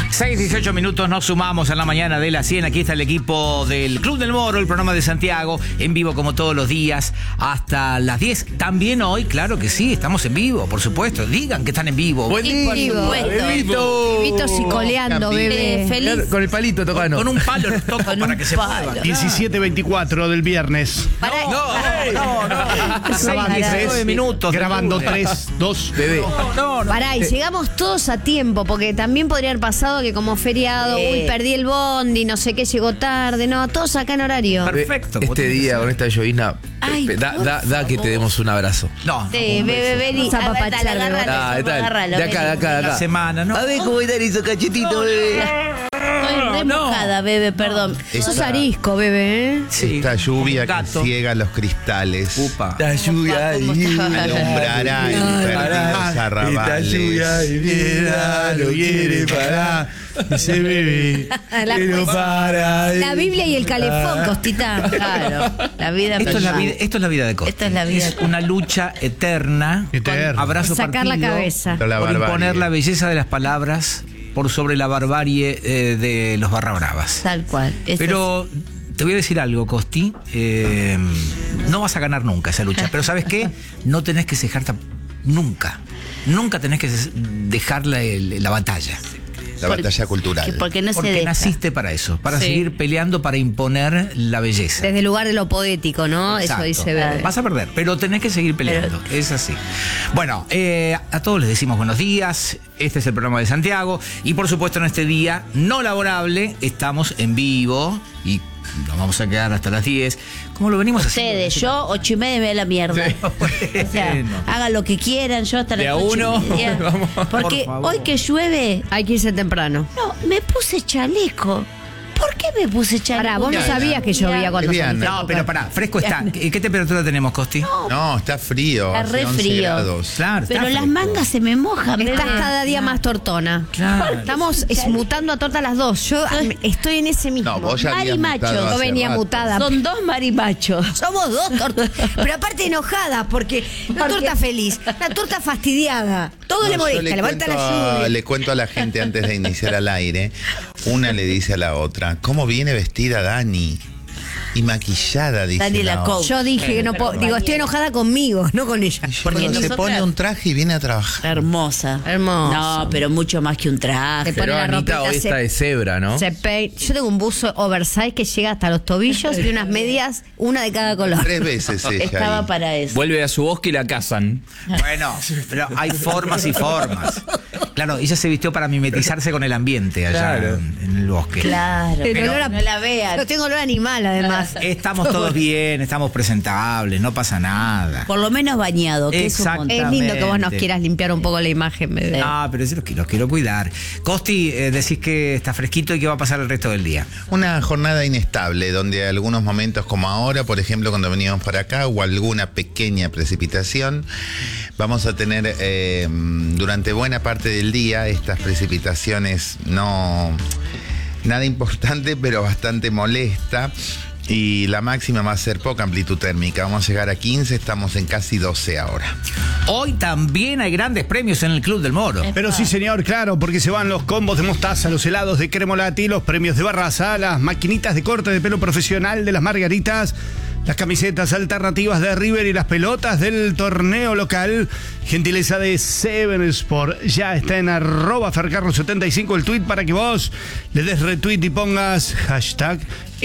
6:18 minutos, nos sumamos a la mañana de la 100. Aquí está el equipo del Club del Moro, el programa de Santiago, en vivo como todos los días, hasta las 10. También hoy, claro que sí, estamos en vivo, por supuesto. Digan que están en vivo. Buen día, Bebito. Bebito psicoleando, bebé. Feliz. Con el palito tocando. Con un palo nos toca para que se mueva. 17:24 del viernes. No. 6:19 minutos. Grabando 3, 2, bebé. Pará, y llegamos todos a tiempo, porque también podría haber pasado que como feriado, perdí el bondi, no sé qué, llegó tarde, no, todos acá en horario. Perfecto. Este día con esta llovizna, da que te demos un abrazo. No. Sí, bebé, vení. De acá. La semana, ¿no? A ver cómo está hizo cachetito, bebé. Estoy remojada, bebé, perdón. Sos arisco, bebé, ¿eh? Sí. Esta lluvia que Gato. ciega los cristales Upa. La lluvia alumbrará el perdidos arrabales. y piedra no quiere parar. Dice bebé, pero para. La Biblia y el calefón, Costita. Claro, la vida. Esto es la vida de Costa. Esta es la vida. Es una lucha eterna. Eterna. Con abrazo Sacar la partido, cabeza. Pero la por barbarie. imponer la belleza de las palabras por sobre la barbarie de los barra bravas. Tal cual. Pero te voy a decir algo, Costi. No vas a ganar nunca esa lucha. Pero ¿sabes qué? No tenés que cejarte nunca. Nunca tenés que dejar la batalla. La batalla cultural. Porque no se Porque deja. naciste para eso. Para seguir peleando, para imponer la belleza. Desde el lugar de lo poético, ¿no? Exacto. Eso dice bebé. Vas a perder, pero tenés que seguir peleando. Es así. Bueno, a todos les decimos buenos días. Este es el programa de Santiago. Y por supuesto, en este día no laborable, estamos en vivo y nos vamos a quedar hasta las 10. ¿Cómo lo venimos Ustedes, haciendo? yo 8:30 me da la mierda. O sea, Bueno. hagan lo que quieran, yo hasta De las a 8:30. uno. Porque Por favor. hoy que llueve, Hay que irse temprano. no, me puse chaleco. ¿Por qué me puse chaleco? Pará, vos no sabías que llovía cuando Viviana. saliste. No, pero pará, fresco está. ¿Qué temperatura tenemos, Costi? No, está frío. Está hace re 11 frío. grados. Claro, Pero está las fresco. mangas se me mojan. Estás bebé. cada día más tortona. Claro. Estamos mutando a torta las dos. Yo estoy en ese mismo. No, vos ya habías Marimacho. mutado Yo hace venía rato. mutada. Son dos marimachos. Somos dos tortas. Pero aparte enojadas, porque una torta feliz, una torta fastidiada. Todo le No, yo molesta, le molesta la lluvia. le cuento a la gente antes de iniciar al aire. Una le dice a la otra, ¿cómo viene vestida Dani? Y maquillada, dice Dani la la otra. coach. Yo dije que no puedo. Digo, estoy enojada conmigo, no con ella. Porque Pero se nosotras- pone un traje y viene a trabajar. Hermosa. Hermosa. No, pero mucho más que un traje. Te pone Pero la Anita ropita, hoy está de cebra, ¿no? Yo tengo un buzo oversize que llega hasta los tobillos y unas medias, una de cada color. 3 veces ella Estaba ahí. para eso. Vuelve a su bosque y la cazan. Bueno, pero hay formas y formas. Claro, ella se vistió para mimetizarse con el ambiente allá Claro. en el bosque. Claro. El Pero olor a- no la vean. Yo tengo olor a animal, además. Estamos todos bien, estamos presentables, no pasa nada. Por lo menos bañado, que es un Exacto. montón. Es lindo que vos nos Exactamente. quieras limpiar un poco la imagen, bebé. No, pero sí los quiero cuidar. Costi, decís que está fresquito y que va a pasar el resto del día. Una jornada inestable, donde algunos momentos como ahora, por ejemplo, cuando veníamos para acá, hubo alguna pequeña precipitación. Vamos a tener durante buena parte del día estas precipitaciones nada importante, pero bastante molesta. Y la máxima va a ser poca amplitud térmica. Vamos a llegar a 15, estamos en casi 12 ahora. Hoy también hay grandes premios en el Club del Moro. Pero sí, señor, claro, porque se van los combos de mostaza, los helados de Cremolati, los premios de Barraza, las maquinitas de corte de pelo profesional de las Margaritas, las camisetas alternativas de River y las pelotas del torneo local. Gentileza de Seven Sport. Ya está en @fercarro75 el tweet para que vos le des retweet y pongas hashtag